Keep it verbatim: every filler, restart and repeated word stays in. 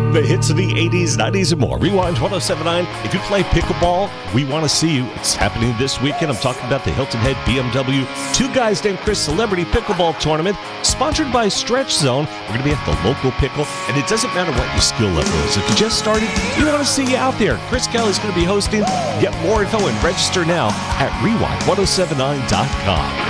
The hits of the eighties, nineties, and more. Rewind ten seventy-nine. If you play pickleball, we want to see you. It's happening this weekend. I'm talking about the Hilton Head B M W Two Guys Named Chris Celebrity Pickleball Tournament, sponsored by Stretch Zone. We're going to be at the local pickle, and it doesn't matter what your skill level is. If you just started, we want to see you out there. Chris Kelly's going to be hosting. Get more info and register now at rewind ten seventy-nine dot com.